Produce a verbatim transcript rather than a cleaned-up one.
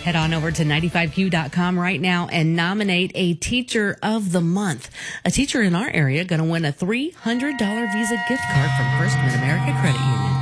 Head on over to ninety-five Q dot com right now and nominate a Teacher of the Month. A teacher in our area going to win a three hundred dollars Visa gift card from First Mid-America Credit Union.